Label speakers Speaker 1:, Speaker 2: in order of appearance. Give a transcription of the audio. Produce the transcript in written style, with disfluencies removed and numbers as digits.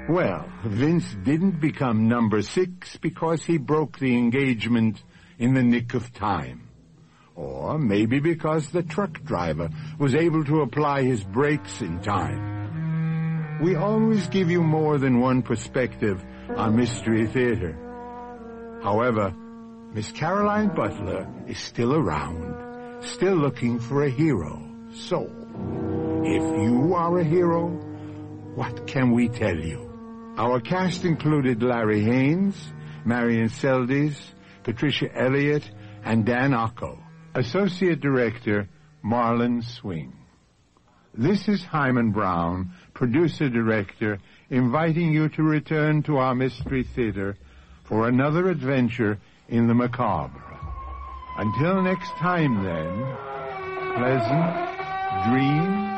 Speaker 1: Well, Vince didn't become number 6 because he broke the engagement in the nick of time. Or maybe because the truck driver was able to apply his brakes in time. We always give you more than one perspective on Mystery Theater. However, Miss Caroline Butler is still around, still looking for a hero. So, if you are a hero, what can we tell you? Our cast included Larry Haynes, Marion Seldes, Patricia Elliott, and Dan Ocko. Associate Director, Marlon Swing. This is Hyman Brown, Producer-Director, inviting you to return to our Mystery Theater for another adventure in the macabre. Until next time, then, pleasant dreams